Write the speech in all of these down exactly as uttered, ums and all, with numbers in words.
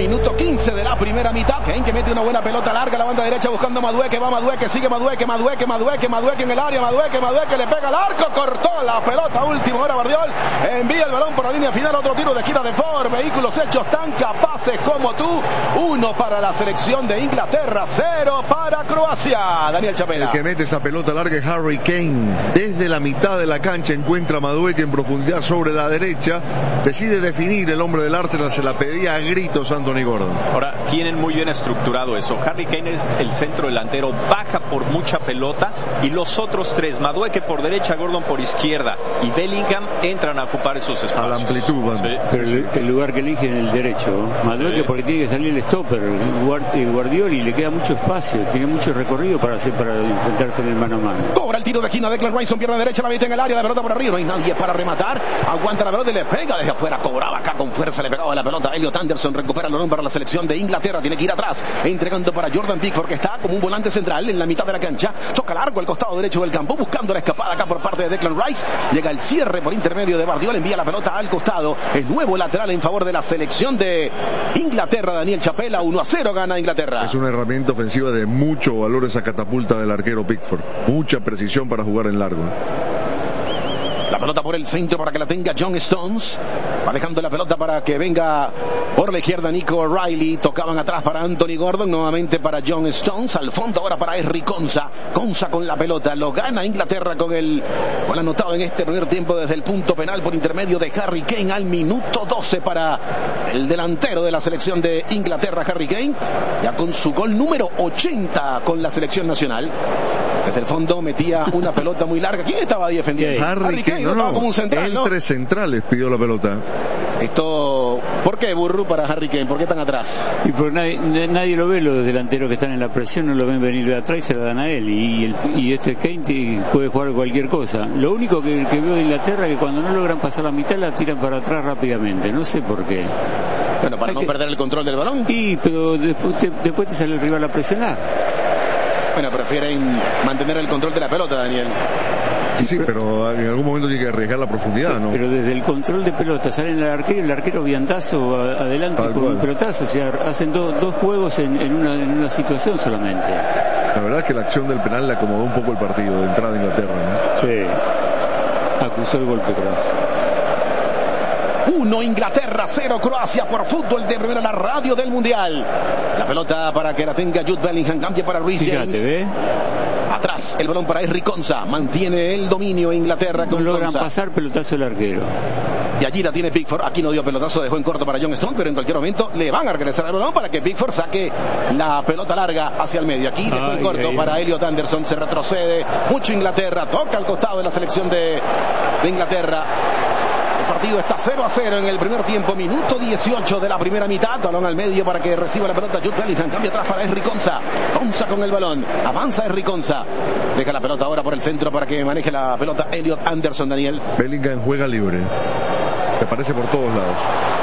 minuto quince de la primera mitad. Kane que mete una buena pelota larga a la banda derecha buscando a Madueque, va Madueque, sigue Madueque, Madueque, Madueque, Madueque en el área, Madueque, Madueque le pega al arco, cortó la pelota, última hora Bardiol, envía el balón por la línea final, otro tiro de esquina de Ford, vehículos hechos tan capaces como tú, uno para la selección de Inglaterra, cero para Croacia. Daniel Chapela. El que mete esa pelota larga es Harry Kane, desde la mitad de la cancha encuentra a Madueque en profundidad sobre la derecha, decide definir el hombre del Arsenal, se la pedía a gritos Anthony Gordon. Ahora, tienen muy bien estructurado eso. Harry Kane es el centro delantero, baja por mucha pelota y los otros tres, Madueque por derecha, Gordon por izquierda y Bellingham entran a ocupar esos espacios. A la amplitud, van. Sí. Pero el, el lugar que elige en el derecho, Madueque sí. Porque tiene que salir el stopper, Guardioli le queda mucho espacio, tiene mucho recorrido para hacer para enfrentarse en el mano a mano. Cobra el tiro de esquina, Declan Rice con pierna derecha, la mete en el área, la pelota por arriba, no hay nadie para rematar, aguanta la pelota y le pega desde afuera, cobraba acá con fuerza, le pegaba la pelota, Elliot Anderson recupera el balón para la selección de Inglaterra, tiene que ir atrás, entregando para Jordan Pickford que está como un volante central en la mitad de la cancha, toca largo al costado derecho del campo, buscando la escapada acá por parte de Declan Rice, llega el cierre por intermedio de Bardiol, envía la pelota al costado, es nuevo lateral en favor de la selección de Inglaterra, Daniel Chapela, uno a cero gana Inglaterra. Es una herramienta ofensiva de mucho valor esa catapulta del arquero Pickford, mucha precisión para jugar en largo. La pelota por el centro para que la tenga John Stones. Va dejando la pelota para que venga por la izquierda Nico O'Reilly. Tocaban atrás para Anthony Gordon. Nuevamente para John Stones. Al fondo ahora para Henry Konsa. Konsa con la pelota. Lo gana Inglaterra con el gol anotado en este primer tiempo desde el punto penal por intermedio de Harry Kane al minuto doce para el delantero de la selección de Inglaterra, Harry Kane. Ya con su gol número ochenta con la selección nacional. Desde el fondo metía una pelota muy larga. ¿Quién estaba ahí defendiendo? Harry, Harry Kane. No, no, como un central, entre ¿no? centrales pidió la pelota. Esto, ¿por qué Burru para Harry Kane? ¿Por qué tan atrás? Y por nadie, nadie lo ve, los delanteros que están en la presión no lo ven venir de atrás y se la dan a él. Y, el, y este Kane puede jugar cualquier cosa. Lo único que, que veo de Inglaterra es que cuando no logran pasar la mitad la tiran para atrás rápidamente. No sé por qué. Bueno, para Hay no que... perder el control del balón. Sí, pero después te, después te sale el rival a presionar. Bueno, prefieren mantener el control de la pelota, Daniel. Sí, sí, pero en algún momento tiene que arriesgar la profundidad, ¿no? Pero desde el control de pelota salen el arquero, el arquero viantazo adelante con un pelotazo, o sea, hacen do, dos juegos en, en, una, en una situación solamente. La verdad es que la acción del penal le acomodó un poco el partido de entrada de Inglaterra, ¿no? Sí, acusó el golpe Cross. uno Inglaterra, cero Croacia por Fútbol de Primera, la radio del Mundial. La pelota para que la tenga Jude Bellingham, cambia para Reece James. Fíjate, ¿ve? Atrás, el balón para Henry Konsa, mantiene el dominio Inglaterra con no logran Konsa. pasar, pelotazo el arquero. Y allí la tiene Pickford, aquí no dio pelotazo, dejó en corto para John Stones, pero en cualquier momento le van a regresar el balón para que Pickford saque la pelota larga hacia el medio. Aquí dejó ay, en corto ay, para ay. Elliot Anderson, se retrocede, mucho Inglaterra, toca al costado de la selección de, de Inglaterra. El partido está cero a cero en el primer tiempo, minuto dieciocho de la primera mitad, balón al medio para que reciba la pelota Jude Bellingham, cambia atrás para Henry Konsa, Konsa con el balón, avanza Henry Konsa, deja la pelota ahora por el centro para que maneje la pelota Elliot Anderson, Daniel. Bellingham juega libre, te aparece por todos lados.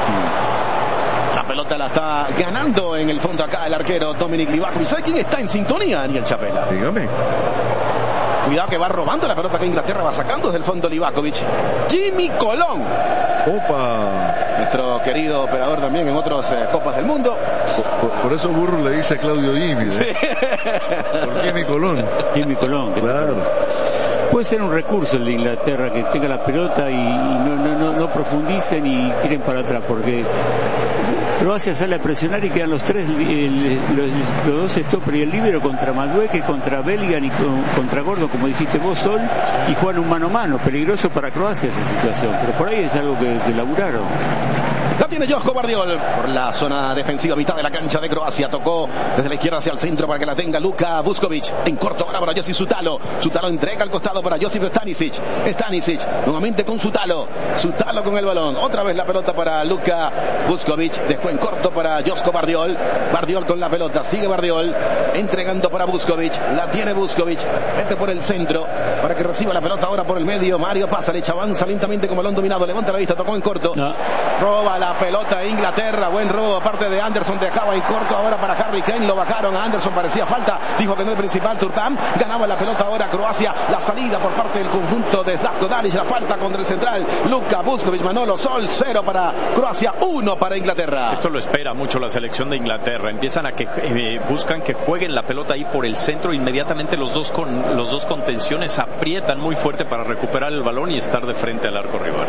La pelota la está ganando en el fondo acá el arquero Dominic Livakovic. ¿Sabe quién está en sintonía, Daniel Chapela? Dígame. Cuidado que va robando la pelota que Inglaterra va sacando desde el fondo Livakovic. Jimmy Colón. Opa. Nuestro querido operador también en otras eh, copas del mundo. Por, por, por eso Burro le dice a Claudio Jimmy. ¿eh? Sí. Por Jimmy Colón. Jimmy Colón. Claro. Puede ser un recurso el de Inglaterra que tenga la pelota y, y no, no, no, no profundicen y tiren para atrás, porque Croacia sale a presionar y quedan los tres, el, los, los dos stopper y el líbero contra Madueque, contra Bellingham y con, contra Gordon, como dijiste vos, Sol, y juegan un mano a mano, peligroso para Croacia esa situación, pero por ahí es algo que, que laburaron. La tiene Joško Bardiol por la zona defensiva, mitad de la cancha de Croacia. Tocó desde la izquierda hacia el centro para que la tenga Luka Vuskovic. En corto ahora para Josip Sutalo. Sutalo entrega al costado para Josip Stanisic. Stanisic nuevamente con Sutalo. Sutalo con el balón. Otra vez la pelota para Luka Vuskovic. Después en corto para Joško Bardiol. Bardiol con la pelota. Sigue Bardiol. Entregando para Vuskovic. La tiene Vuskovic. Mete por el centro para que reciba la pelota ahora por el medio. Mario Pasalic avanza lentamente con balón dominado. Levanta la vista. Tocó en corto. No. Roba la pelota Inglaterra. Buen robo aparte de Anderson. Dejaba en corto ahora para Harry Kane. Lo bajaron a Anderson. Parecía falta. Dijo que no es principal. Turpam ganaba la pelota ahora Croacia. La salida por parte del conjunto de Zlatko Dalic. La falta contra el central Luka Vuskovic. Manolo Sol. Cero para Croacia. Uno para Inglaterra. Esto lo espera mucho la selección de Inglaterra. Empiezan a que eh, buscan que jueguen la pelota ahí por el centro. Inmediatamente los dos con los dos contenciones aprietan muy fuerte para recuperar el balón y estar de frente al arco rival.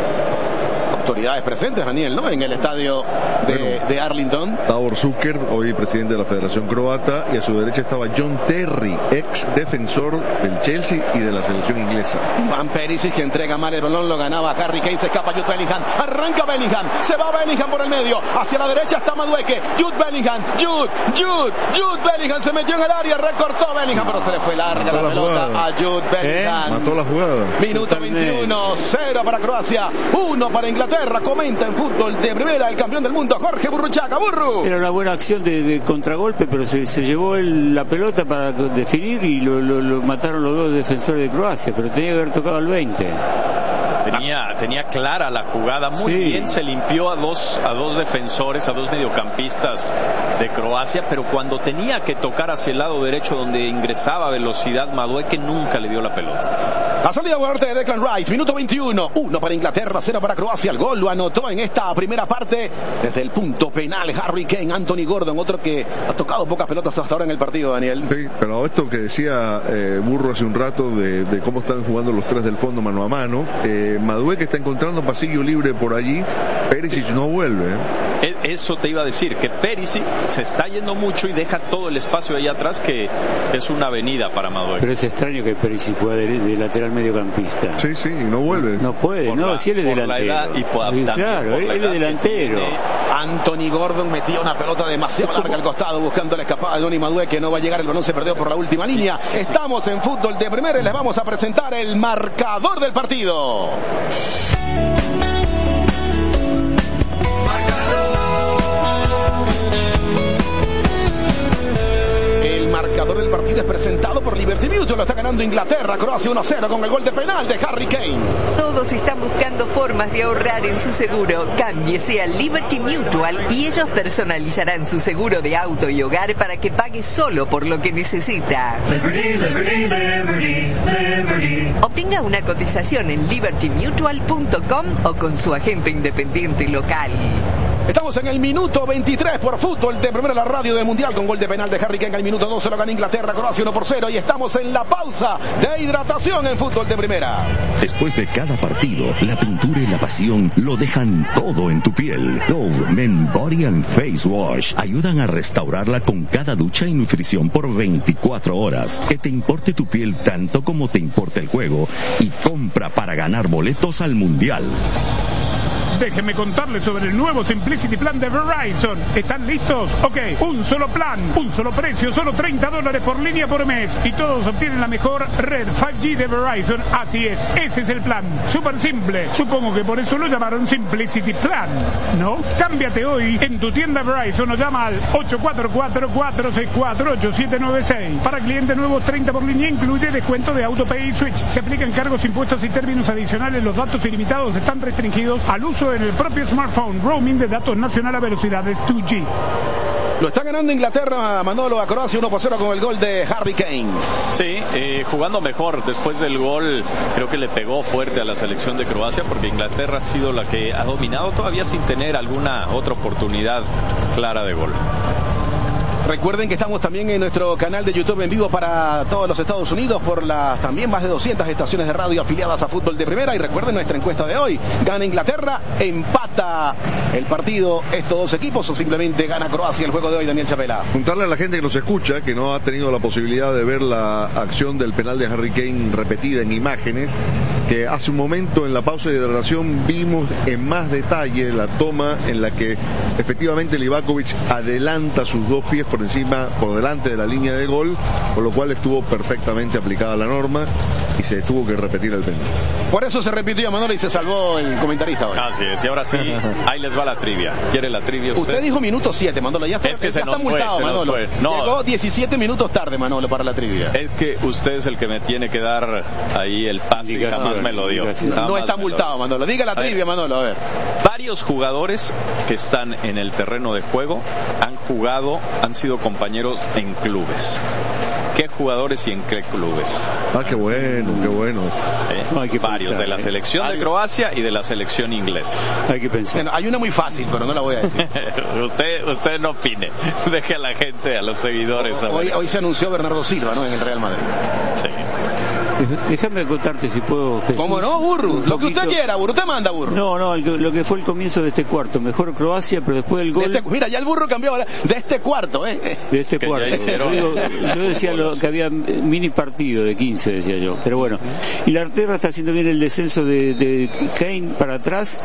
Autoridades presentes, Daniel, ¿no? En el estadio de, bueno, de Arlington. Davor Šuker, hoy presidente de la Federación Croata, y a su derecha estaba John Terry, ex defensor del Chelsea y de la selección inglesa. Van Perisic, que entrega mal el balón, lo ganaba Harry Kane, se escapa Jude Bellingham, arranca Bellingham, se va Bellingham por el medio, hacia la derecha está Madueke, Jude Bellingham, Jude, Jude, Jude Bellingham, se metió en el área, recortó Bellingham, pero se le fue larga la, la pelota jugada. a Jude Bellingham. ¿Eh? Mató la jugada. Minuto veintiuno, cero para Croacia, uno para Inglaterra. Comenta en fútbol de primera el campeón del mundo Jorge Burruchaga. Burru. Era una buena acción de, de contragolpe, pero se, se llevó el, la pelota para definir y lo, lo, lo mataron los dos defensores de Croacia, pero tenía que haber tocado al veinte. Tenía, tenía clara la jugada, muy sí. bien, se limpió a dos, a dos defensores, a dos mediocampistas de Croacia, pero cuando tenía que tocar hacia el lado derecho donde ingresaba velocidad Madueke, nunca le dio la pelota. La salida por parte de Declan Rice, minuto veintiuno, uno para Inglaterra, cero para Croacia. El gol lo anotó en esta primera parte desde el punto penal Harry Kane. Anthony Gordon, otro que ha tocado pocas pelotas hasta ahora en el partido, Daniel. Sí, pero esto que decía eh, Burro hace un rato de, de cómo están jugando los tres del fondo mano a mano, eh, Madueke está encontrando pasillo libre por allí, Perisic no vuelve. ¿eh? Eso te iba a decir, que Perisic se está yendo mucho y deja todo el espacio ahí atrás, que es una avenida para Madueke. Pero es extraño que Perisic juega de, de lateral mediocampista. Sí, sí, y no vuelve. No puede, por no, la, si él es delantero. Y por, y claro, él es delantero. Anthony Gordon metía una pelota demasiado larga al costado buscando la escapada de Donny Madueke. No va a llegar, el balón se perdió por la última línea. Estamos en fútbol de primera y les vamos a presentar el marcador del partido. El marcador del partido es presentado por Liberty Mutual. Lo está ganando Inglaterra, Croacia uno cero con el gol de penal de Harry Kane. Todos están buscando formas de ahorrar en su seguro. Cámbiese a Liberty Mutual y ellos personalizarán su seguro de auto y hogar para que pague solo por lo que necesita. Liberty, Liberty, Liberty, Liberty. Obtenga una cotización en liberty mutual punto com o con su agente independiente local. Estamos en el minuto veintitrés por fútbol de primera, la radio del mundial, con gol de penal de Harry Kane. Al minuto doce lo gana Inglaterra, Croacia uno por cero, y estamos en la pausa de hidratación en fútbol de primera. Después de cada partido, la pintura y la pasión lo dejan todo en tu piel. Dove Men Body and Face Wash ayudan a restaurarla con cada ducha y nutrición por veinticuatro horas. Que te importe tu piel tanto como te importa el juego, y compra para ganar boletos al mundial. Déjenme contarles sobre el nuevo Simplicity Plan de Verizon. ¿Están listos? Ok, un solo plan, un solo precio, solo treinta dólares por línea por mes. Y todos obtienen la mejor red cinco G de Verizon. Así es, ese es el plan. Súper simple. Supongo que por eso lo llamaron Simplicity Plan, ¿no? Cámbiate hoy en tu tienda Verizon o llama al ocho cuatro cuatro, cuatro seis cuatro, ocho siete nueve seis. Para clientes nuevos, treinta por línea, incluye descuento de AutoPay y Switch. Se aplican cargos, impuestos y términos adicionales. Los datos ilimitados están restringidos al uso en el propio smartphone. Roaming de datos nacional a velocidades dos G. Lo está ganando Inglaterra, Manolo, a Croacia uno por cero con el gol de Harry Kane. Sí, eh, jugando mejor. Después del gol, creo que le pegó fuerte a la selección de Croacia, porque Inglaterra ha sido la que ha dominado, todavía sin tener alguna otra oportunidad clara de gol. Recuerden que estamos también en nuestro canal de YouTube en vivo para todos los Estados Unidos por las también más de doscientas estaciones de radio afiliadas a Fútbol de Primera. Y recuerden nuestra encuesta de hoy: ¿gana Inglaterra? ¿Empata el partido estos dos equipos o simplemente gana Croacia el juego de hoy, Daniel Chapela? Contarle a la gente que nos escucha, que no ha tenido la posibilidad de ver la acción del penal de Harry Kane repetida en imágenes, que hace un momento en la pausa de hidratación vimos en más detalle la toma en la que efectivamente Livakovic adelanta sus dos pies por encima, por delante de la línea de gol, con lo cual estuvo perfectamente aplicada la norma. y se tuvo que repetir el penal. Por eso se repitió, Manolo, y se salvó el comentarista hoy. Así es, y ahora sí, ahí les va la trivia. ¿Quiere la trivia usted? Usted dijo minuto siete, Manolo, ya está, es que ya se está nos multado, fue, Manolo. Se nos fue. No. Llegó diecisiete minutos tarde, Manolo, para la trivia. Es que usted es el que me tiene que dar ahí el pase y jamás me lo dio. No, no está multado, Manolo. Diga la trivia, Manolo, a ver. Varios jugadores que están en el terreno de juego han jugado, han sido compañeros en clubes. ¿Qué jugadores y en qué clubes? Ah, qué bueno, qué bueno. ¿Eh? No, hay que Varios pensar, de la eh. selección de Croacia y de la selección inglesa. Hay que pensar. Bueno, hay una muy fácil, pero no la voy a decir. usted, usted no opine. Deje a la gente, a los seguidores. Hoy, hoy se anunció Bernardo Silva, ¿no? En el Real Madrid. Sí. Déjame contarte si puedo, Jesús. ¿Cómo no, Burru? Lo que usted quiera, Burru. Usted manda, Burru. No, no, lo que fue el comienzo de este cuarto. Mejor Croacia, pero después del gol... De este, mira, ya el Burru cambió ahora. De este cuarto, ¿eh? De este cuarto. Yo, digo, yo decía lo, que había mini partido de quince, decía yo. Pero bueno. Y la Inglaterra está haciendo bien el descenso de, de Kane para atrás.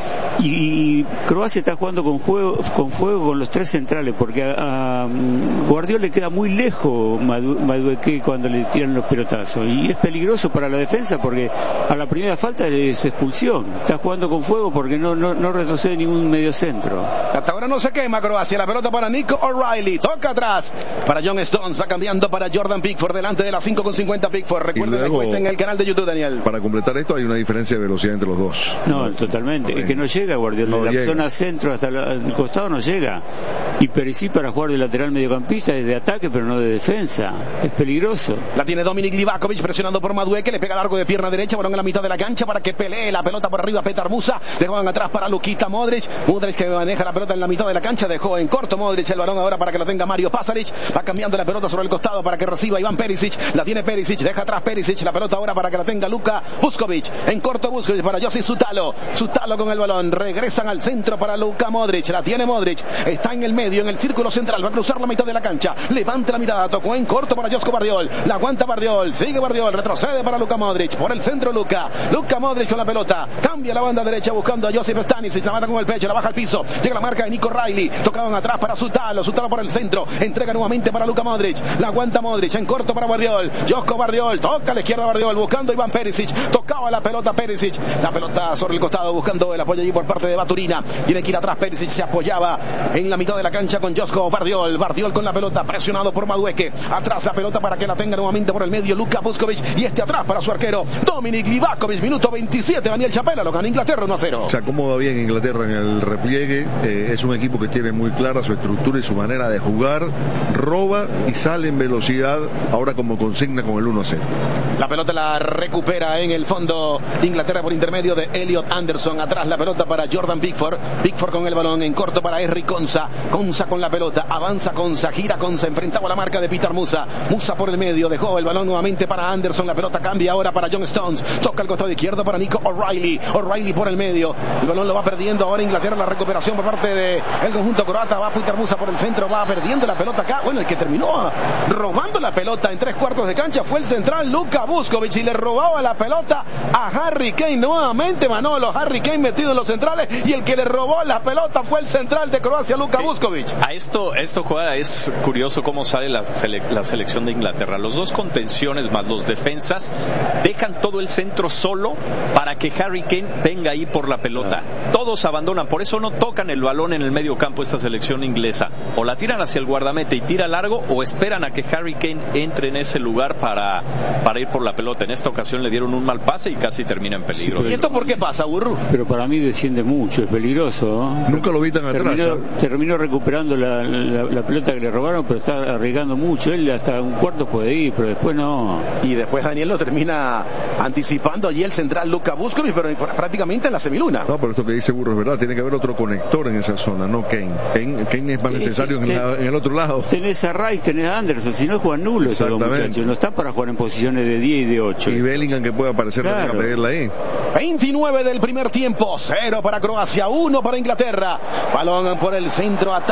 Y, y Croacia está jugando con, juego, con fuego con los tres centrales. Porque a, a Guardiola le queda muy lejos Madueke cuando le tiran los pelotazos. Y es peligroso para la defensa, porque a la primera falta es expulsión. Está jugando con fuego porque no, no, no retrocede ningún mediocentro. Hasta ahora no se quema Croacia. La pelota para Nico O'Reilly. Toca atrás para John Stones. Va cambiando para Jordan Pickford. Delante de las cinco con cincuenta Pickford. Recuerden la encuesta en el canal de YouTube, Daniel. Para completar esto hay una diferencia de velocidad entre los dos. No, totalmente. No, es que no llega Guardiola. No la llega. Zona centro hasta la, el costado no llega. Y Perisic para jugar de lateral mediocampista es de ataque pero no de defensa. Es peligroso. La tiene Dominik Livakovic presionando por Madueke. Le pega largo de pierna derecha, balón en la mitad de la cancha para que pelee la pelota por arriba Petar Musa, dejaban atrás para Lukita Modric, Modric que maneja la pelota en la mitad de la cancha, dejó en corto Modric el balón ahora para que lo tenga Mario Pasaric, va cambiando la pelota sobre el costado para que reciba Iván Perisic, la tiene Perisic, deja atrás Perisic, la pelota ahora para que la tenga Luka Vuskovic, en corto Vuskovic para Josip Sutalo, Sutalo con el balón, regresan al centro para Luka Modric, la tiene Modric, está en el medio, en el círculo central, va a cruzar la mitad de la cancha, levanta la mirada, tocó en corto para Josko Bardiol, la aguanta Bardiol, sigue Bardiol, retrocede para Luka Modric, por el centro Luka, Luka Modric con la pelota, cambia la banda derecha buscando a Josip Stanisic, la mata con el pecho, la baja al piso, llega la marca de Nico O'Reilly, tocaban atrás para Sutalo, Sutalo por el centro, entrega nuevamente para Luka Modric, la aguanta Modric, en corto para Bardiol, Josko Bardiol, toca a la izquierda Bardiol, buscando a Iván Perisic, tocaba la pelota Perisic, la pelota sobre el costado buscando el apoyo allí por parte de Baturina, tiene que ir atrás Perisic, se apoyaba en la mitad de la cancha con Josko Bardiol, Bardiol con la pelota, presionado por Madueke, atrás la pelota para que la tenga nuevamente por el medio Luka Vuskovic, y este atrás para su arquero Dominik Livakovic, minuto veintisiete, Daniel Chapela, lo gana Inglaterra uno a cero. Se acomoda bien Inglaterra en el repliegue, eh, es un equipo que tiene muy clara su estructura y su manera de jugar, roba y sale en velocidad, ahora como consigna con el uno a cero. La pelota la recupera en el fondo Inglaterra por intermedio de Elliot Anderson, atrás la pelota para Jordan Pickford, Pickford con el balón, en corto para Henry Konsa, Konsa con la pelota, avanza Konsa, gira Konsa, enfrentaba la marca de Petar Musa, Musa por el medio, dejó el balón nuevamente para Anderson, la pelota cambia ahora para John Stones, toca el costado izquierdo para Nico O'Reilly, O'Reilly por el medio, el balón lo va perdiendo ahora Inglaterra, la recuperación por parte del conjunto croata, va Petar Musa por el centro, va perdiendo la pelota acá, bueno, el que terminó robando la pelota en tres cuartos de cancha fue el central Luka Vuskovic, y le robaba la pelota a Harry Kane nuevamente, Manolo, Harry Kane metido en los centrales, y el que le robó la pelota fue el central de Croacia, Luka Vuskovic. A esto, esto juega, es curioso cómo sale la, sele, la selección de Inglaterra, los dos contenciones más los defensas dejan todo el centro solo para que Harry Kane venga ahí por la pelota, todos abandonan, por eso no tocan el balón en el medio campo esta selección inglesa, o la tiran hacia el guardameta y tira largo, o esperan a que Harry Kane entre en ese lugar para, para ir por la pelota. En esta ocasión le dieron un mal pase y casi termina en peligro. Sí, ¿y esto por qué pasa, Burru? Pero para mí desciende mucho, es peligroso, ¿no? Nunca lo vi tan atrás. Terminó, terminó recuperando la, la, la pelota que le robaron, pero está arriesgando mucho, él hasta un cuarto puede ir, pero después no. Y después Daniel lo termina anticipando allí el central Luka Vuskovic, pero prácticamente en la semiluna. No, pero esto que dice Burro es verdad, tiene que haber otro conector en esa zona, no Kane. Kane, Kane es más necesario en, la, en el otro lado. Tenés a Rice, tenés a Anderson, si no juegan nulo esos dos muchachos, no están para jugar en posiciones de diez y de ocho. Y Bellingham que puede aparecer, claro, a pedirla ahí. veintinueve del primer tiempo, cero para Croacia, uno para Inglaterra. Balón por el centro, ataque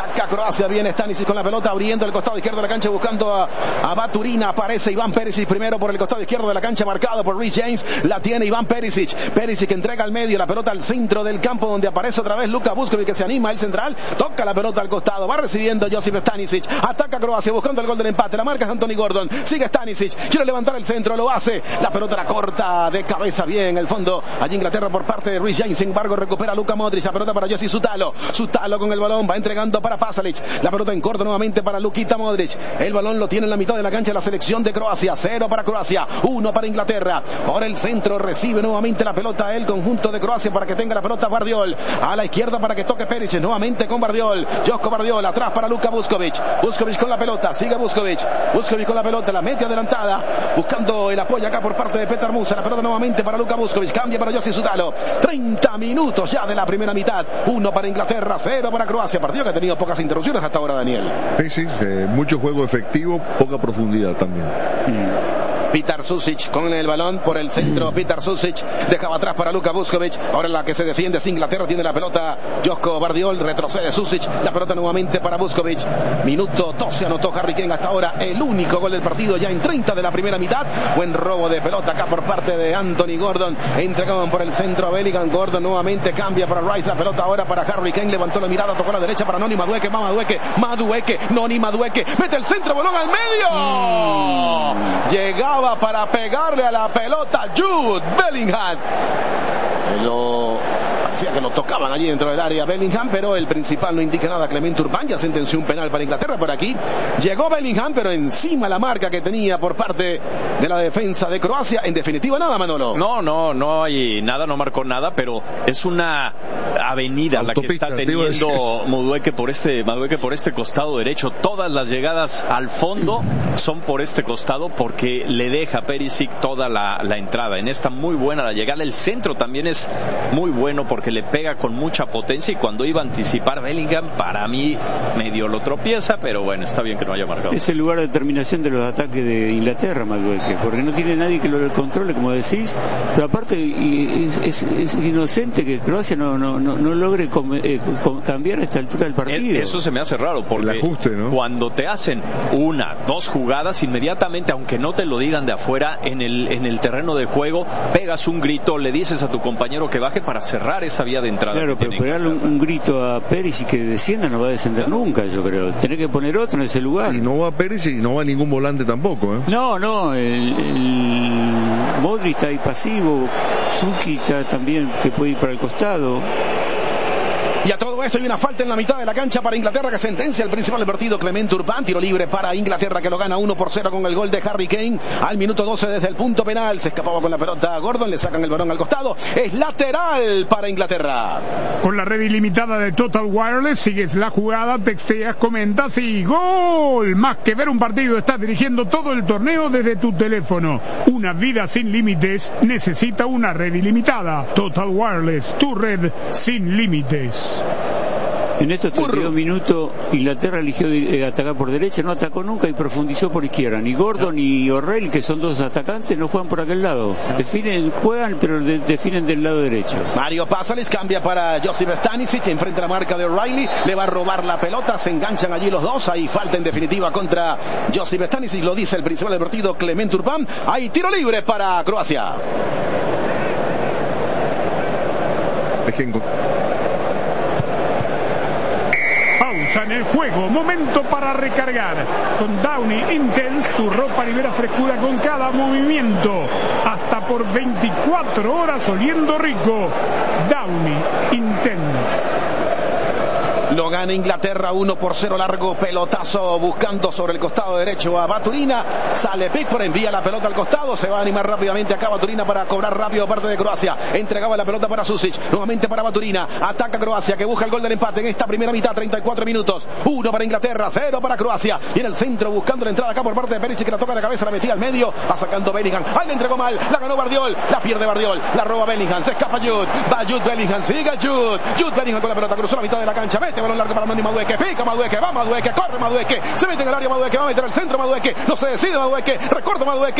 Ataca Croacia, viene Stanisic con la pelota, abriendo el costado izquierdo de la cancha, buscando a, a Baturina. Aparece Iván Perisic primero por el costado izquierdo de la cancha, marcado por Reece James. La tiene Iván Perisic. Perisic que entrega al medio, la pelota al centro del campo, donde aparece otra vez Luka Vuskovic, que se anima el central. Toca la pelota al costado, va recibiendo Josip Stanisic. Ataca Croacia buscando el gol del empate. La marca es Anthony Gordon. Sigue Stanisic, quiere levantar el centro, lo hace. La pelota la corta de cabeza, bien el fondo. Allí Inglaterra por parte de Reece James. Sin embargo, recupera Luka Modric. La pelota para Josi Sutalo. Sutalo con el balón, va entregando para Pasalic. La pelota en corto nuevamente para Lukita Modric. El balón lo tiene en la mitad de la cancha la selección de Croacia. Cero para Croacia, uno para Inglaterra. Ahora el centro recibe nuevamente la pelota el conjunto de Croacia para que tenga la pelota Guardiol. A la izquierda para que toque Perisic. Nuevamente con Guardiol. Josko Guardiol atrás para Luka Vuskovic. Vuskovic con la pelota. Sigue Vuskovic. Vuskovic con la pelota. La mete adelantada. Buscando el apoyo acá por parte de Petar Musa. La pelota nuevamente para Luka Vuskovic. Cambia para Josi Sutalo. treinta minutos ya de la primera mitad. Uno para Inglaterra, cero para Croacia. Partido que ha tenido pocas interrupciones hasta ahora, Daniel. Sí, sí, eh, mucho juego efectivo, poca profundidad también. Mm. Petar Susic con el balón por el centro. Petar Susic dejaba atrás para Luka Vuskovic. Ahora la que se defiende es Inglaterra. Tiene la pelota Josko Guardiol. Retrocede Susic. La pelota nuevamente para Vuskovic. Minuto doce anotó Harry Kane hasta ahora. El único gol del partido ya en treinta de la primera mitad. Buen robo de pelota acá por parte de Anthony Gordon. Entregaban por el centro a Bellingham. Gordon nuevamente cambia para Rice. La pelota ahora para Harry Kane. Levantó la mirada. Tocó a la derecha para Noni Madueke. Madueke. Madueke. Noni Madueke. Mete el centro. Balón al medio. Mm. Llegaba para pegarle a la pelota Jude Bellingham. Lo parecía que lo tocaban allí dentro del área Bellingham, pero el principal no indica nada. Clement Urban ya sentenció un penal para Inglaterra por aquí. Llegó Bellingham, pero encima la marca que tenía por parte de la defensa de Croacia. En definitiva nada, Manolo. No, no, no hay nada, no marcó nada, pero es una avenida Autopista, la que está teniendo Madueke por este, Madueke por este costado derecho. Todas las llegadas al fondo son por este costado porque le deja a Perisic toda la, la entrada. En esta muy buena la llegada. El centro también es muy bueno porque le pega con mucha potencia, y cuando iba a anticipar Bellingham, para mí medio lo tropieza, pero bueno, está bien que no haya marcado. Es el lugar de terminación de los ataques de Inglaterra, Madueke, porque no tiene nadie que lo controle, como decís, pero aparte es, es, es inocente que Croacia no, no, no, no logre com, eh, com, cambiar a esta altura del partido. Eso se me hace raro, porque el ajuste, ¿no? Cuando te hacen una, dos jugadas, inmediatamente, aunque no te lo digan de afuera, en el, en el terreno de juego, pegas un grito, le dices a tu compañero que baje para cerrar esa vía de entrada. Claro, pero pegarle un, un grito a Perisic que descienda no va a descender nunca, yo creo. Tenés que poner otro en ese lugar. Y no va Perisic y no va ningún volante tampoco, ¿eh? No, no, el, el Modric está ahí pasivo, Suki está también, que puede ir para el costado. Y a todo esto hay una falta en la mitad de la cancha para Inglaterra que sentencia el principal del partido, Clement Urban. Tiro libre para Inglaterra que lo gana uno por cero con el gol de Harry Kane al minuto doce desde el punto penal. Se escapaba con la pelota a Gordon, le sacan el balón al costado. Es lateral para Inglaterra. Con la red ilimitada de Total Wireless sigues la jugada, texteas, comentas y ¡gol! Más que ver un partido, estás dirigiendo todo el torneo desde tu teléfono. Una vida sin límites necesita una red ilimitada. Total Wireless, tu red sin límites. En estos treinta y dos minutos Inglaterra eligió eh, atacar por derecha, no atacó nunca y profundizó por izquierda. Ni Gordon ni O'Reilly, que son dos atacantes, no juegan por aquel lado. Definen, juegan, pero de, definen del lado derecho. Mario Pasalic cambia para Josip Stanisic, enfrente a la marca de O'Reilly, le va a robar la pelota, se enganchan allí los dos, hay falta en definitiva contra Josip Stanisic, lo dice el principal del partido, Clement Urban. Hay tiro libre para Croacia. Es que en el juego, momento para recargar. Con Downy Intense, tu ropa libera frescura con cada movimiento, hasta por veinticuatro horas oliendo rico. Downy Intense. Lo gana Inglaterra uno por cero, largo pelotazo buscando sobre el costado derecho a Baturina. Sale Pickford, envía la pelota al costado, se va a animar rápidamente acá Baturina para cobrar rápido parte de Croacia. Entregaba la pelota para Susic, nuevamente para Baturina. Ataca Croacia que busca el gol del empate en esta primera mitad, treinta y cuatro minutos. uno para Inglaterra, cero para Croacia. Y en el centro buscando la entrada acá por parte de Perisic, que la toca de cabeza, la metía al medio, va sacando Bellingham. Ahí le entregó mal, la ganó Guardiol, la pierde Guardiol, la roba Bellingham, se escapa Jude, va Jude Bellingham, sigue Jude. Jude Bellingham con la pelota, cruzó la mitad de la cancha, mete balón largo para Noni Madueke, pica Madueke, va Madueke, corre Madueke, se mete en el área Madueke, va a meter al centro Madueke, no se decide Madueke, recorta Madueke, va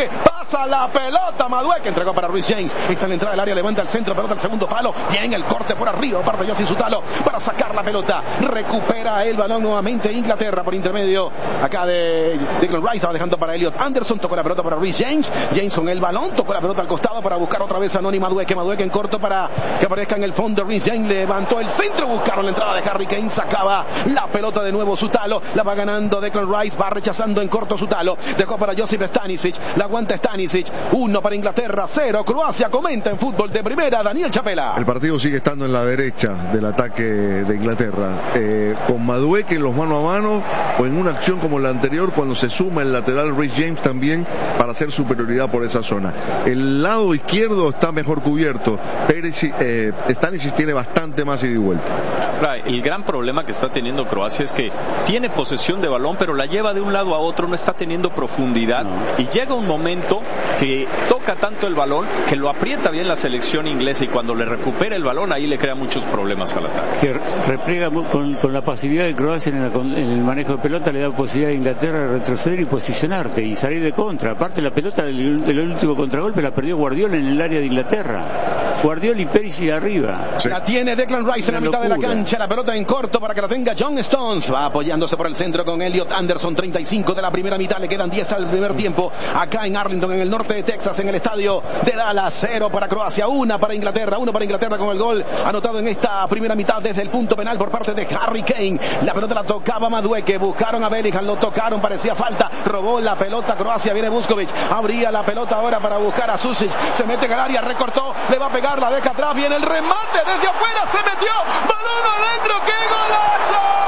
pasa la pelota. Madueque entregó para Reece James. Está en la entrada del área, levanta el centro, pelota al segundo palo. Bien el corte por arriba, parte Josie Sutalo para sacar la pelota. Recupera el balón nuevamente Inglaterra por intermedio acá de Declan Rice. Va dejando para Elliot Anderson. Tocó la pelota para Reece James. James con el balón. Tocó la pelota al costado para buscar otra vez a Noni Madueque. Madueque en corto para que aparezca en el fondo. Reece James levantó el centro. Buscaron la entrada de Harry Kane. Sacaba la pelota de nuevo Sutalo. La va ganando Declan Rice. Va rechazando en corto Sutalo. Dejó para Josip Stanisic. La aguanta Stanisic. Uno para Inglaterra. Cero. Croacia. Comenta en fútbol de primera Daniel Chapela. El partido sigue estando en la derecha del ataque de Inglaterra. Eh, con Madueque en los mano a mano o en una acción como la anterior cuando se suma el lateral Reece James también para hacer superioridad por esa zona. El lado izquierdo está mejor cubierto. Perisic, eh, Stanisic tiene bastante más ida y vuelta. El gran problema que está teniendo Croacia es que tiene posesión de balón, pero la lleva de un lado a otro, no está teniendo profundidad, no. Y llega un momento que toca tanto el balón que lo aprieta bien la selección inglesa, y cuando le recupera el balón ahí le crea muchos problemas al ataque. Que repliega con, con la pasividad de Croacia en el, en el manejo de pelota, le da posibilidad a Inglaterra de retroceder y posicionarte y salir de contra. Aparte, la pelota del, del último contragolpe la perdió Guardiola en el área de Inglaterra. Guardiola y Perisic arriba. Sí. La tiene Declan Rice en la mitad locura de la cancha. La pelota en corto para que la tenga John Stones. Va apoyándose por el centro con Elliot Anderson. treinta y cinco de la primera mitad. Le quedan diez al primer tiempo. Acá en Arlington, en el norte de Texas, en el estadio de Dallas. Cero para Croacia, una para Inglaterra. Uno para Inglaterra con el gol anotado en esta primera mitad desde el punto penal por parte de Harry Kane. La pelota la tocaba Madueque. Buscaron a Bellingham. Lo tocaron. Parecía falta. Robó la pelota Croacia. Viene Vuskovic. Abría la pelota ahora para buscar a Susic. Se mete en el área. Recortó. Le va a pegar. La deja atrás. Viene el remate desde afuera. Se metió. Balón adentro. ¡Qué golazo!